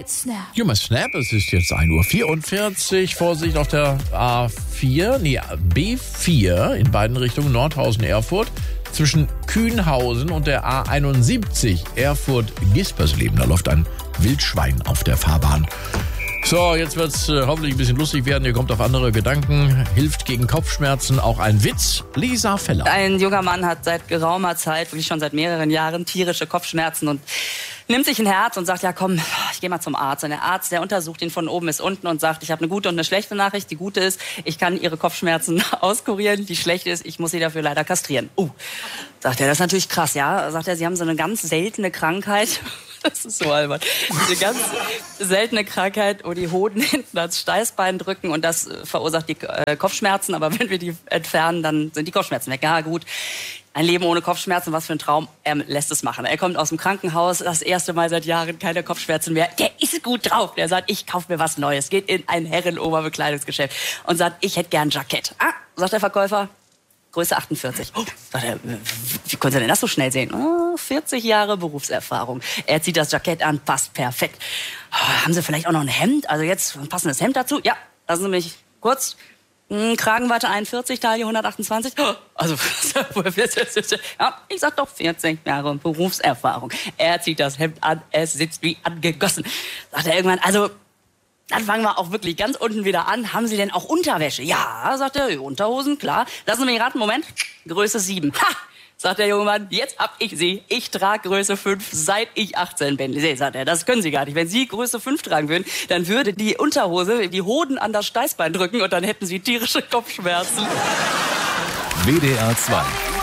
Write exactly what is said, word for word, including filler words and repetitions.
might snap. You might snap, es ist jetzt ein Uhr vierundvierzig. Vorsicht auf der A vier, nee, B vier in beiden Richtungen, Nordhausen-Erfurt. Zwischen Kühnhausen und der A einundsiebzig Erfurt-Gispersleben. Da läuft ein Wildschwein auf der Fahrbahn. So, jetzt wird's äh, hoffentlich ein bisschen lustig werden. Ihr kommt auf andere Gedanken. Hilft gegen Kopfschmerzen auch ein Witz? Lisa Feller. Ein junger Mann hat seit geraumer Zeit, wirklich schon seit mehreren Jahren, tierische Kopfschmerzen und nimmt sich ein Herz und sagt, ja komm, ich gehe mal zum Arzt. Und der Arzt, der untersucht ihn von oben bis unten und sagt, ich habe eine gute und eine schlechte Nachricht. Die gute ist, ich kann Ihre Kopfschmerzen auskurieren. Die schlechte ist, ich muss Sie dafür leider kastrieren. Uh, sagt er, das ist natürlich krass, ja. Sagt er, Sie haben so eine ganz seltene Krankheit. Das ist so albern. Eine ganz seltene Krankheit, wo die Hoden hinten ans Steißbein drücken und das verursacht die äh, Kopfschmerzen. Aber wenn wir die entfernen, dann sind die Kopfschmerzen weg. Ja gut, ein Leben ohne Kopfschmerzen, was für ein Traum. Er lässt es machen. Er kommt aus dem Krankenhaus, das erste Mal seit Jahren keine Kopfschmerzen mehr. Der ist gut drauf. Der sagt, ich kaufe mir was Neues. Geht in ein Herren-Oberbekleidungsgeschäft und sagt, ich hätte gern ein Jackett. Ah, sagt der Verkäufer. Größe achtundvierzig. Oh, sagt er, wie können Sie denn das so schnell sehen? Oh, vierzig Jahre Berufserfahrung. Er zieht das Jackett an, passt perfekt. Oh, haben Sie vielleicht auch noch ein Hemd? Also jetzt ein passendes Hemd dazu? Ja, lassen Sie mich kurz. Hm, Kragenweite einundvierzig, Taille hundertachtundzwanzig. Oh, also, ja, ich sag doch vierzig Jahre Berufserfahrung. Er zieht das Hemd an, es sitzt wie angegossen. Sagt er irgendwann, also... Dann fangen wir auch wirklich ganz unten wieder an. Haben Sie denn auch Unterwäsche? Ja, sagt er, Unterhosen, klar. Lassen Sie mich raten, Moment. Größe sieben. Ha! Sagt der junge Mann, jetzt hab ich sie. Ich trage Größe fünf, seit ich achtzehn bin. Sie, sagt er, das können Sie gar nicht. Wenn Sie Größe fünf tragen würden, dann würde die Unterhose die Hoden an das Steißbein drücken und dann hätten Sie tierische Kopfschmerzen. W D R zwei